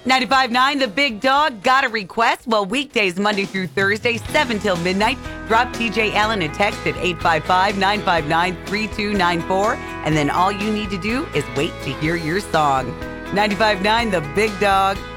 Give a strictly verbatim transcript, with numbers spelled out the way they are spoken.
ninety-five point nine The Big Dog, got a request? Well, weekdays Monday through Thursday, seven till midnight. Drop T J Allen a text at eight five five, nine five nine, three two nine four, and then all you need to do is wait to hear your song. ninety-five point nine The Big Dog.